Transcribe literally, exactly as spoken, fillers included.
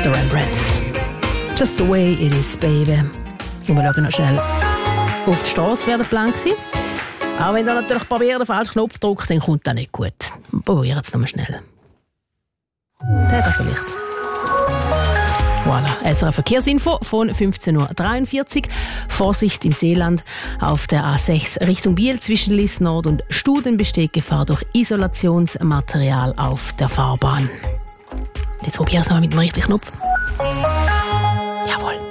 der Rembrandt. Just the way it is, baby. Und wir schauen noch schnell auf die Straße, wäre der Plan gewesen. Auch wenn da natürlich probiert, den falschen Knopf drückt, dann kommt das nicht gut. Probieren es nochmal schnell. Der da vielleicht. Voilà, S R F Verkehrsinfo von fünfzehn Uhr dreiundvierzig. Vorsicht im Seeland auf der A sechs Richtung Biel zwischen Liss Nord und Studen besteht Gefahr durch Isolationsmaterial auf der Fahrbahn. Jetzt probieren wir es noch mit dem richtigen Knopf. Jawohl.